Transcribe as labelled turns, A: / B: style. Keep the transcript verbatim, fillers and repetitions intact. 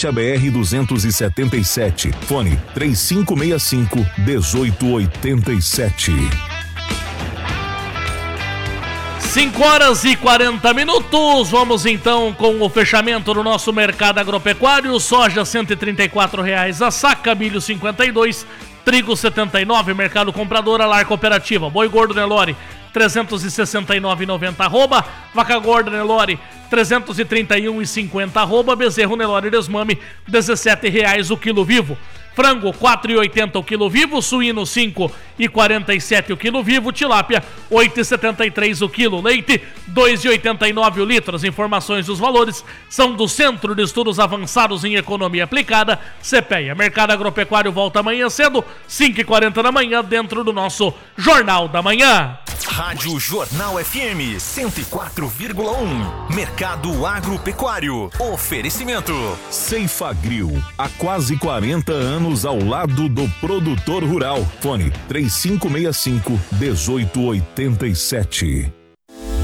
A: frente à B R duzentos e setenta e sete. Fone três cinco seis cinco, um oito oito sete.
B: cinco horas e quarenta minutos, vamos então com o fechamento do nosso mercado agropecuário. Soja cento e trinta e quatro reais a saca, milho cinquenta e dois, trigo setenta e nove, mercado comprador, Lar Cooperativa. Boi gordo Nelore trezentos e sessenta e nove reais e noventa centavos, arroba, vaca gorda Nelore trezentos e trinta e um reais e cinquenta centavos, arroba, bezerro Nelore Desmame dezessete reais o quilo vivo. Frango quatro reais e oitenta centavos o quilo vivo, suíno cinco reais e quarenta e sete centavos o quilo vivo, tilápia oito reais e setenta e três centavos o quilo, leite dois reais e oitenta e nove centavos o litro. As informações dos valores são do Centro de Estudos Avançados em Economia Aplicada, CEPEA. Mercado Agropecuário volta amanhã cedo, cinco e quarenta da manhã, dentro do nosso Jornal da Manhã.
C: Rádio Jornal F M cento e quatro vírgula um. Mercado Agropecuário. Oferecimento
A: Ceifagrill, há quase quarenta anos ao lado do produtor rural. Fone três cinco seis cinco, um oito oito sete.